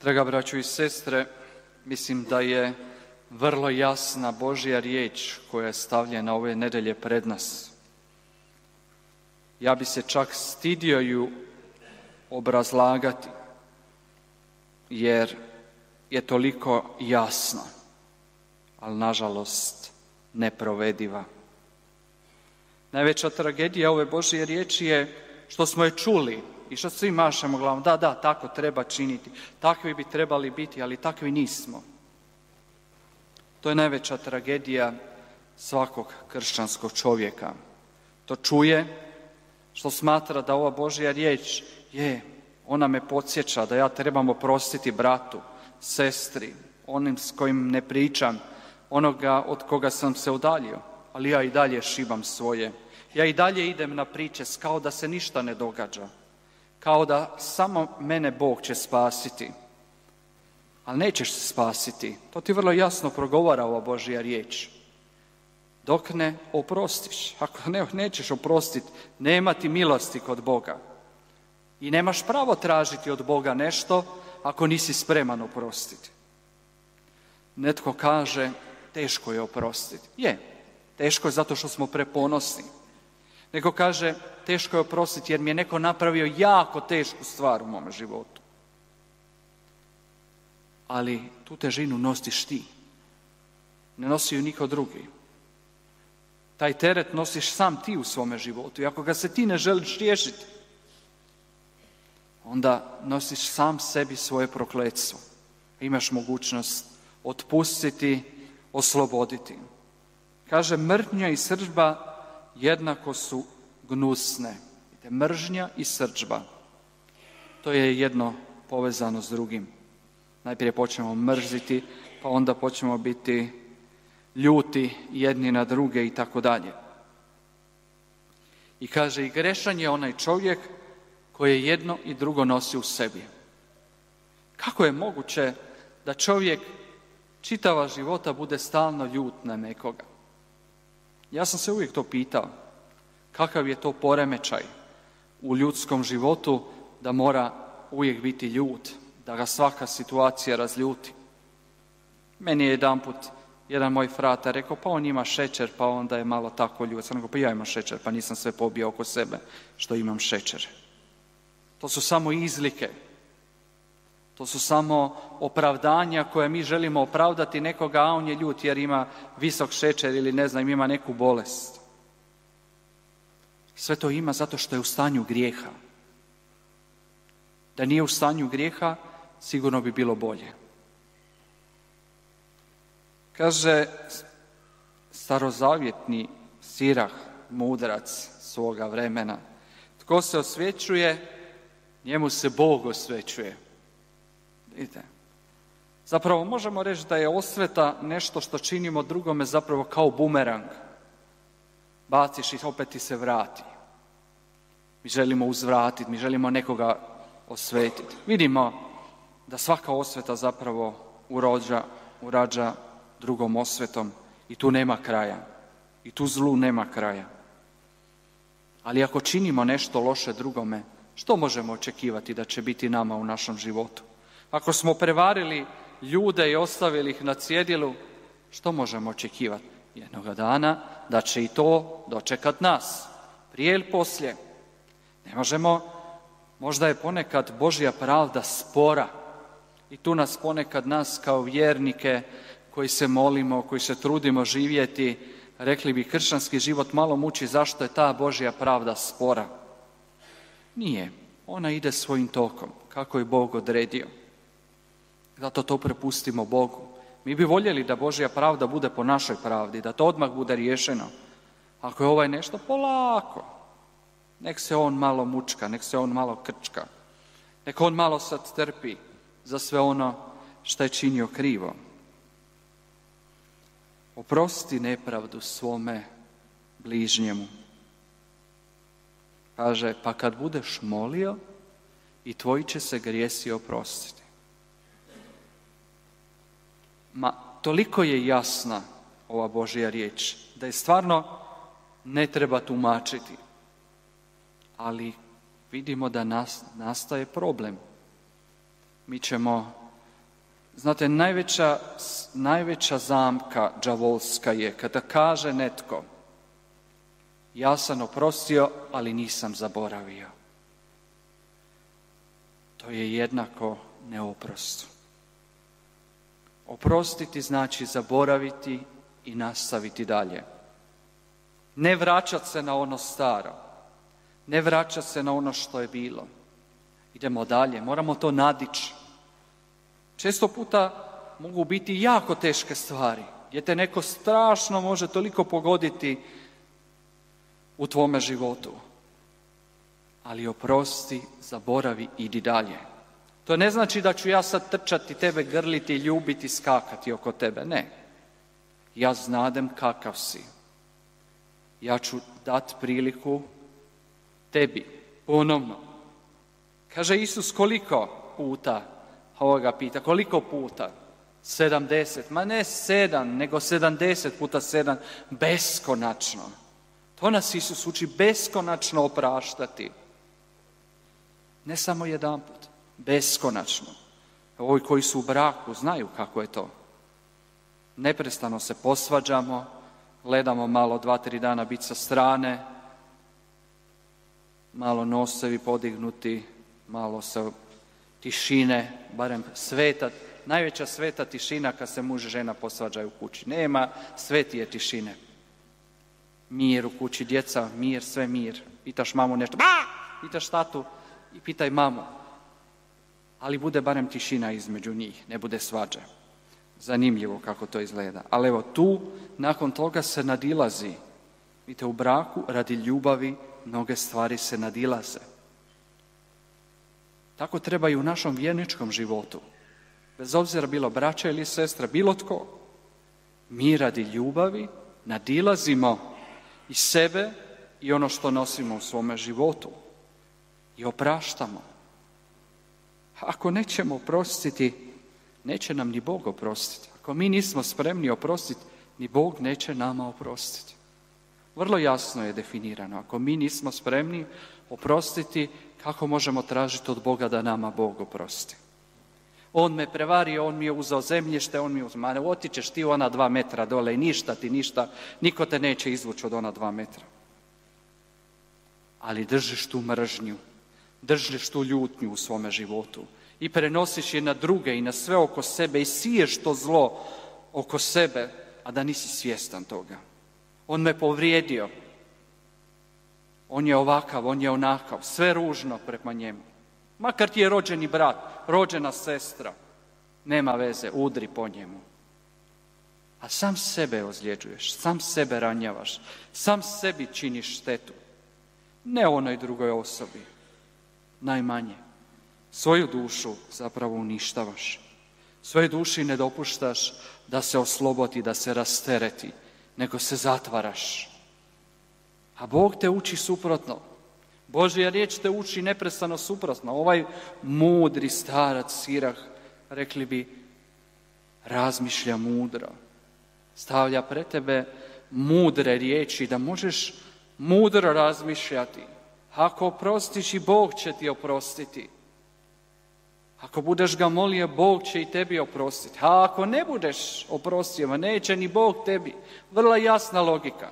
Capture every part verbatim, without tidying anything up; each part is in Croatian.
Draga braćo i sestre, mislim da je vrlo jasna Božja riječ koja je stavljena ove nedelje pred nas. Ja bi se čak stidio ju obrazlagati, jer je toliko jasna, ali nažalost neprovediva. Najveća tragedija ove Božje riječi je što smo je čuli i što svi mašemo glavom, da, da, tako treba činiti, takvi bi trebali biti, ali takvi nismo. To je najveća tragedija svakog kršćanskog čovjeka. To čuje, što smatra da ova Božja riječ je, ona me podsjeća da ja trebam oprostiti bratu, sestri, onim s kojim ne pričam, onoga od koga sam se udaljio, ali ja i dalje šibam svoje. Ja i dalje idem na priče kao da se ništa ne događa, kao da samo mene Bog će spasiti. Ali nećeš se spasiti, to ti vrlo jasno progovara ova Božja riječ. Dok ne oprostiš, ako ne, nećeš oprostiti, nema ti milosti kod Boga. I nemaš pravo tražiti od Boga nešto ako nisi spreman oprostiti. Netko kaže, teško je oprostiti. Je, teško je zato što smo preponosni. Neko kaže, teško je oprostiti jer mi je neko napravio jako tešku stvar u mome životu. Ali tu težinu nosiš ti. Ne nosi ju niko drugi. Taj teret nosiš sam ti u svome životu. I ako ga se ti ne želiš riješiti, onda nosiš sam sebi svoje prokletstvo. Imaš mogućnost otpustiti, osloboditi. Kaže, mržnja i srdžba jednako su gnusne. Mržnja i srdžba. To je jedno povezano s drugim. Najprije počnemo mrziti, pa onda počnemo biti ljuti jedni na druge i tako dalje. I kaže, i grešan je onaj čovjek koji jedno i drugo nosi u sebi. Kako je moguće da čovjek čitava života bude stalno ljut na nekoga? Ja sam se uvijek to pitao. Kakav je to poremećaj u ljudskom životu da mora uvijek biti ljut, da ga svaka situacija razljuti. Meni je jedanput jedan moj frata rekao, pa on ima šećer, pa onda je malo tako ljut. Sam rekao, pa ja imam šećer, pa nisam sve pobio oko sebe što imam šećer. To su samo izlike. To su samo opravdanja koje mi želimo opravdati nekoga, a on je ljut jer ima visok šećer ili ne znam, ima neku bolest. Sve to ima zato što je u stanju grijeha. Da nije u stanju grijeha, sigurno bi bilo bolje. Kaže starozavjetni Sirah, mudrac svoga vremena, tko se osvećuje, njemu se Bog osvećuje. Vidite, zapravo možemo reći da je osveta nešto što činimo drugome zapravo kao bumerang. Baciš i opet ti se vrati. Mi želimo uzvratiti, mi želimo nekoga osvetiti. Vidimo da svaka osveta zapravo urođa, urađa drugom osvetom i tu nema kraja. I tu zlu nema kraja. Ali ako činimo nešto loše drugome, što možemo očekivati da će biti nama u našem životu? Ako smo prevarili ljude i ostavili ih na cjedilu, što možemo očekivati? Jednoga dana da će i to dočekat nas, prije ili poslije. Ne možemo, možda je ponekad Božja pravda spora i tu nas ponekad nas kao vjernike koji se molimo, koji se trudimo živjeti, rekli bi kršćanski život malo muči zašto je ta Božja pravda spora. Nije, ona ide svojim tokom, kako je Bog odredio. Zato to prepustimo Bogu. Mi bi voljeli da Božja pravda bude po našoj pravdi, da to odmah bude riješeno. Ako je ovaj nešto, polako. Nek se on malo mučka, nek se on malo krčka. Nek on malo sad trpi za sve ono što je činio krivo. Oprosti nepravdu svome bližnjemu. Kaže, pa kad budeš molio, i tvoji će se grijesi oprostiti. Ma, toliko je jasna ova Božja riječ, da je stvarno ne treba tumačiti. Ali vidimo da nas, nastaje problem. Mi ćemo Znate, najveća, najveća zamka đavolska je kada kaže netko ja sam oprostio, ali nisam zaboravio. To je jednako neoprostu. Oprostiti znači zaboraviti i nastaviti dalje. Ne vraćati se na ono staro. Ne vraćati se na ono što je bilo. Idemo dalje, moramo to nadići. Često puta mogu biti jako teške stvari, gdje te neko strašno može toliko pogoditi u tvome životu. Ali oprosti, zaboravi, idi dalje. To ne znači da ću ja sad trčati, tebe grliti, ljubiti, skakati oko tebe. Ne. Ja znadem kakav si. Ja ću dati priliku tebi, ponovno. Kaže Isus, koliko puta? Ovoga pita, koliko puta? sedamdeset. Ma ne sedam, nego sedamdeset puta sedam. Beskonačno. To nas Isus uči, beskonačno opraštati. Ne samo jedanput, beskonačno. Ovi koji su u braku znaju kako je to. Neprestano se posvađamo, gledamo malo dva, tri dana biti sa strane, malo nosevi podignuti, malo se tišine, barem sveta, najveća sveta tišina kad se muž i žena posvađaju u kući. Nema svetije tišine. Mir u kući, djeca, mir, sve mir. Pitaš mamu nešto, pitaš tatu i pitaj mamu. Ali bude barem tišina između njih, ne bude svađa. Zanimljivo kako to izgleda. Ali evo tu, nakon toga se nadilazi. Vidite, u braku radi ljubavi mnoge stvari se nadilaze. Tako treba i u našom vjerničkom životu. Bez obzira bilo braća ili sestra, bilo tko. Mi radi ljubavi nadilazimo i sebe i ono što nosimo u svome životu. I opraštamo. Ako nećemo oprostiti, neće nam ni Bog oprostiti. Ako mi nismo spremni oprostiti, ni Bog neće nama oprostiti. Vrlo jasno je definirano. Ako mi nismo spremni oprostiti, kako možemo tražiti od Boga da nama Bog oprosti? On me prevario, on mi je uzeo zemljište, on mi je uzeo, ma otićeš ti u ona dva metra dole i ništa ti, ništa, niko te neće izvući od ona dva metra. Ali držiš tu mržnju, držiš tu ljutnju u svome životu i prenosiš je na druge i na sve oko sebe i siješ to zlo oko sebe, a da nisi svjestan toga. On me povrijedio, on je ovakav, on je onakav, sve ružno prema njemu. Makar ti je rođeni brat, rođena sestra, nema veze, udri po njemu. A sam sebe ozljeđuješ, sam sebe ranjavaš, sam sebi činiš štetu. Ne onoj drugoj osobi, najmanje. Svoju dušu zapravo uništavaš. Svojoj duši ne dopuštaš da se oslobodi, da se rastereti, nego se zatvaraš. A Bog te uči suprotno. Božja riječ te uči neprestano suprotno. Ovaj mudri starac Sirah, rekli bi, razmišlja mudro. Stavlja pred tebe mudre riječi da možeš mudro razmišljati. Ako oprostiš, i Bog će ti oprostiti. Ako budeš ga molio, Bog će i tebi oprostiti. A ako ne budeš oprostio, neće ni Bog tebi. Vrlo jasna logika.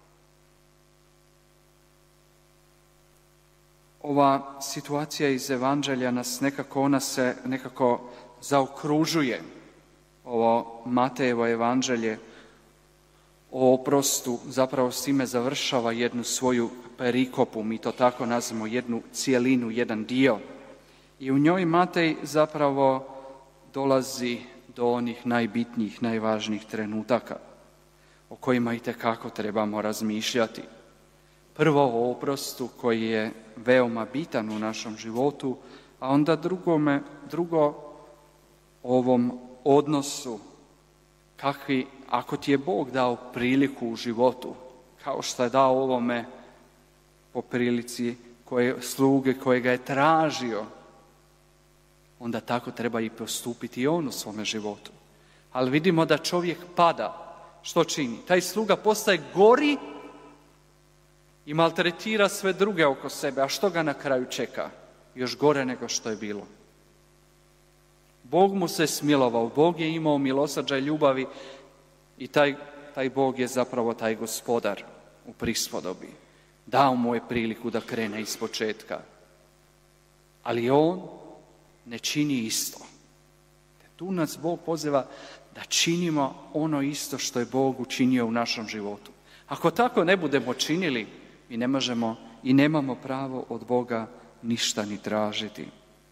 Ova situacija iz Evanđelja nas nekako, ona se nekako zaokružuje. Ovo Matejevo Evanđelje o oprostu zapravo s time završava jednu svoju perikopu, mi to tako nazvamo, jednu cijelinu, jedan dio. I u njoj Matej zapravo dolazi do onih najbitnijih, najvažnijih trenutaka o kojima itekako trebamo razmišljati. Prvo o oprostu koji je veoma bitan u našem životu, a onda drugome, drugo o ovom odnosu kakvi, ako ti je Bog dao priliku u životu, kao što je dao ovome po prilici koje, sluge kojega je tražio, onda tako treba i postupiti i on u svome životu. Ali vidimo da čovjek pada. Što čini? Taj sluga postaje gori i maltretira sve druge oko sebe. A što ga na kraju čeka? Još gore nego što je bilo. Bog mu se smilovao, Bog je imao milosrđa i ljubavi i taj, taj Bog je zapravo taj gospodar u prispodobi. Dao mu je priliku da krene iz početka. Ali on ne čini isto. Tu nas Bog poziva da činimo ono isto što je Bog učinio u našem životu. Ako tako ne budemo činili, mi ne možemo i nemamo pravo od Boga ništa ni tražiti.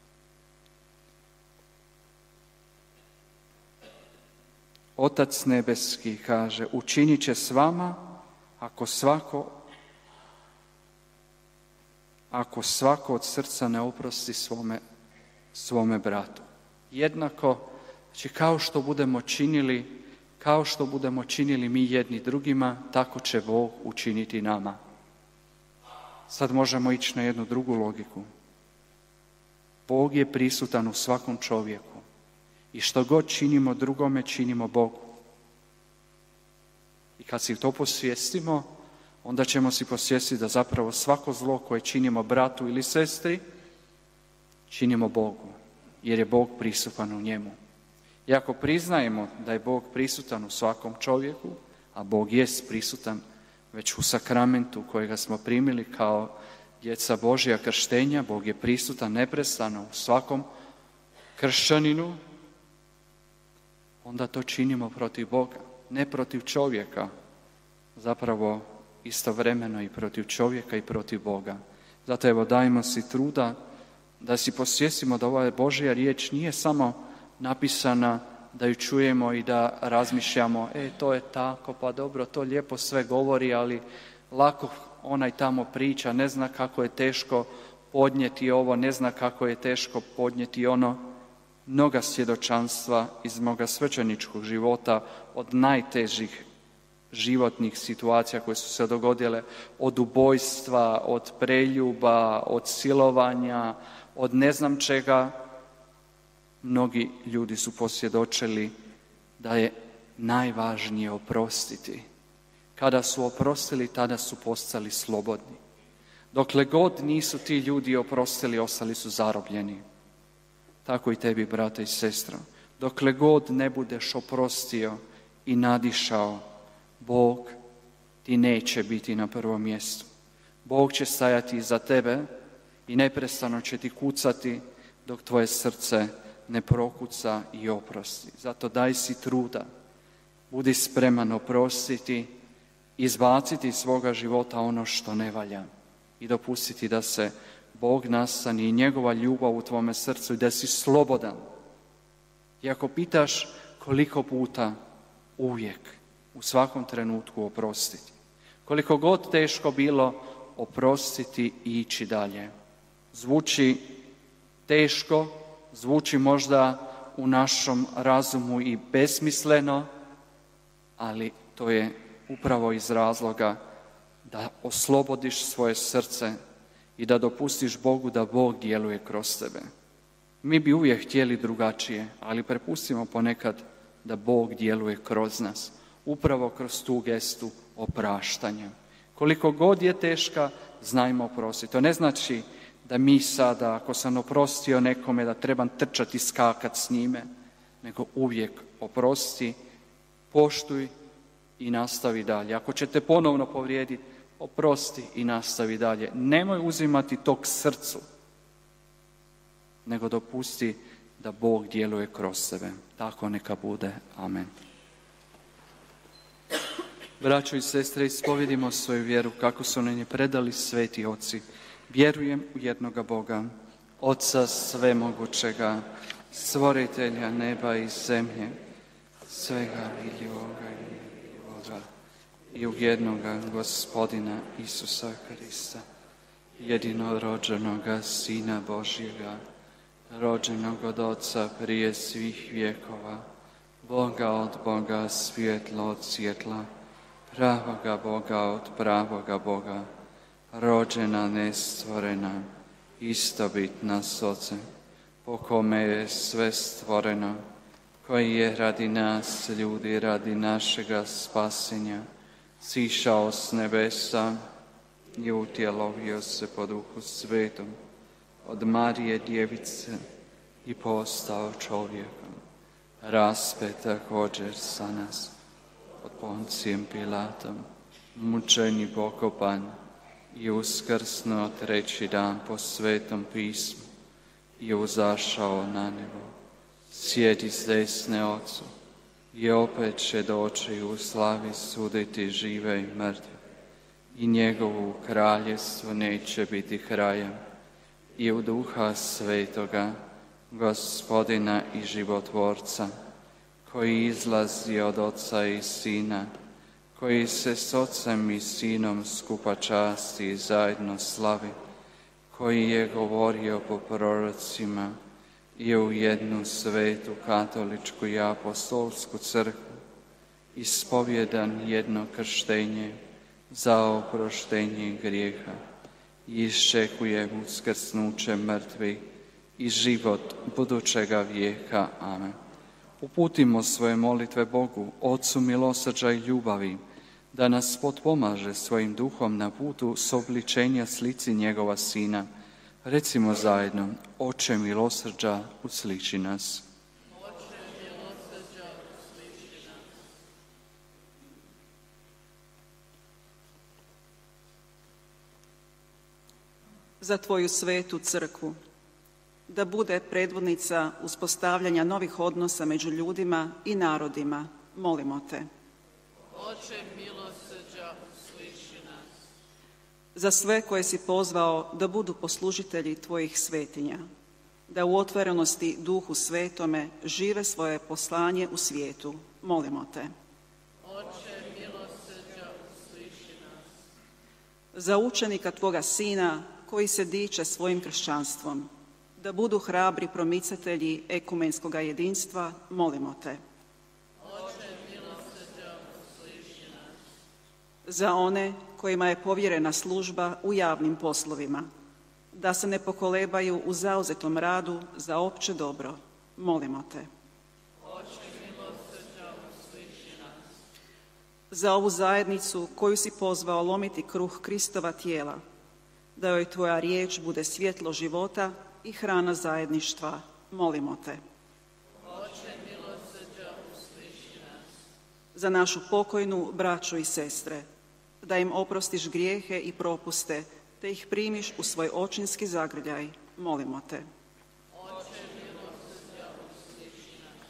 Otac nebeski kaže, učinit će s vama ako svako ako svako od srca ne oprosti svome, svome bratu. Jednako, znači kao što budemo činili, kao što budemo činili mi jedni drugima, tako će Bog učiniti nama. Sad možemo ići na jednu drugu logiku. Bog je prisutan u svakom čovjeku i što god činimo drugome, činimo Bogu. I kad si to posvijestimo, onda ćemo si posvijestiti da zapravo svako zlo koje činimo bratu ili sestri, činimo Bogu, jer je Bog prisutan u njemu. I ako priznajemo da je Bog prisutan u svakom čovjeku, a Bog jest prisutan već u sakramentu kojega smo primili kao djeca Božja krštenja, Bog je prisutan neprestano u svakom kršćaninu, onda to činimo protiv Boga, ne protiv čovjeka, zapravo istovremeno i protiv čovjeka i protiv Boga. Zato evo dajmo si truda da si posvijestimo da ova Božja riječ nije samo napisana da ju čujemo i da razmišljamo, e to je tako, pa dobro, to lijepo sve govori, ali lako onaj tamo priča, ne zna kako je teško podnijeti ovo, ne zna kako je teško podnijeti ono. Mnoga svjedočanstva iz moga svećeničkog života od najtežih životnih situacija koje su se dogodile, od ubojstva, od preljuba, od silovanja, od ne znam čega, mnogi ljudi su posvjedočili da je najvažnije oprostiti. Kada su oprostili, tada su postali slobodni. Dokle god nisu ti ljudi oprostili, ostali su zarobljeni. Tako i tebi, brate i sestro. Dokle god ne budeš oprostio i nadišao, Bog ti neće biti na prvom mjestu. Bog će stajati iza tebe i neprestano će ti kucati dok tvoje srce ne prokuca i oprosti. Zato daj si truda, budi spreman oprostiti, izbaciti iz svoga života ono što ne valja i dopustiti da se Bog nastani i njegova ljubav u tvome srcu i da si slobodan. I ako pitaš koliko puta, uvijek, u svakom trenutku oprostiti. Koliko god teško bilo, oprostiti i ići dalje. Zvuči teško, zvuči možda u našem razumu i besmisleno, ali to je upravo iz razloga da oslobodiš svoje srce i da dopustiš Bogu da Bog djeluje kroz tebe. Mi bi uvijek htjeli drugačije, ali prepustimo ponekad da Bog djeluje kroz nas, upravo kroz tu gestu opraštanja. Koliko god je teška, znajmo oprostiti. To ne znači da mi sada, ako sam oprostio nekome, da trebam trčati i skakati s njime, nego uvijek oprosti, poštuj i nastavi dalje. Ako će te ponovno povrijediti, oprosti i nastavi dalje. Nemoj uzimati to k srcu, nego dopusti da Bog djeluje kroz tebe. Tako neka bude. Amen. Braćo i sestre, ispovedimo svoju vjeru kako su nam je predali sveti oci. Vjerujem u jednoga Boga, Oca svemogućega, stvoritelja neba i zemlje, svega vidljivoga i nevidljivoga, i u jednoga Gospodina Isusa Krista, jedinorođenoga Sina Božjega, rođenog od Oca prije svih vjekova, Boga od Boga, svjetlo od svjetla, pravoga Boga od pravoga Boga, rođena, nestvorena, istobitna s Ocem, po kome je sve stvoreno, koji je radi nas, ljudi, radi našega spasenja, sišao s nebesa i utjelovio se po Duhu Svetom, od Marije Djevice, i postao čovjekom. Raspet također za nas pod Poncijem Pilatom, mučen i pokopan i uskrsnuo treći dan po Svetom pismu i uzašao na nebo. Sjedi s desne Ocu i opet će doći u slavi suditi žive i mrtve. I njegovu kraljevstvo neće biti krajem. I u Duha Svetoga, Gospodina i Životvorca, koji izlazi od Oca i Sina, koji se s Ocem i Sinom skupa časti i zajedno slavi, koji je govorio po prorocima i u jednu svetu katoličku i apostolsku crkvu, ispovjedan jedno krštenje za oproštenje grijeha i iščekuje uskrsnuće mrtvih i život budućega vijeka. Amen. Uputimo svoje molitve Bogu, Otcu milosrđa i ljubavi, da nas potpomaže svojim duhom na putu sobličenja slici njegova Sina. Recimo zajedno: Oče milosrđa, usliši nas. Oče milosrđa, usliši nas. Za Tvoju svetu crkvu, da bude predvodnica uspostavljanja novih odnosa među ljudima i narodima, molimo Te. Oče milosrđa, usliši nas. Za sve koje si pozvao da budu poslužitelji Tvojih svetinja, da u otvorenosti Duhu Svetome žive svoje poslanje u svijetu, molimo Te. Oče milosrđa, usliši nas. Za učenika Tvoga Sina, koji se diče svojim kršćanstvom, da budu hrabri promicatelji ekumenskoga jedinstva, molimo Te. Oče milosrđa, usliši nas. Za one kojima je povjerena služba u javnim poslovima, da se ne pokolebaju u zauzetom radu za opće dobro, molimo Te. Oče milosrđa, usliši nas. Za ovu zajednicu koju si pozvao lomiti kruh Kristova tijela, da joj Tvoja riječ bude svjetlo života i hrana zajedništva, molimo Te. Oče milosrđa, usliši nas. Za našu pokojnu braću i sestre, da im oprostiš grijehe i propuste, te ih primiš u svoj očinski zagrljaj, molimo Te. Oče milosrđa, usliši nas.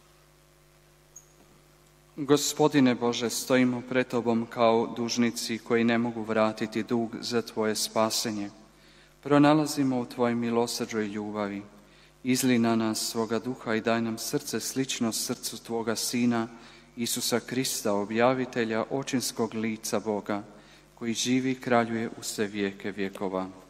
Gospodine Bože, stojimo pred Tobom kao dužnici koji ne mogu vratiti dug za Tvoje spasenje. Pronalazimo u Tvojoj milosrđu i ljubavi. Izli na nas svoga duha i daj nam srce slično srcu Tvoga Sina, Isusa Krista, objavitelja očinskog lica Boga, koji živi i kraljuje u sve vijeke vjekova.